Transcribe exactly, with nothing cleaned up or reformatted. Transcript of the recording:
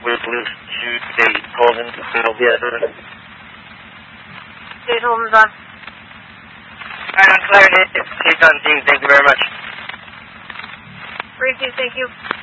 with Luke to Dave Holden. I'll be at it. Dave Holden's on. Alright, I'm clearing it. He's on team. Thank you very much. Three two, thank you.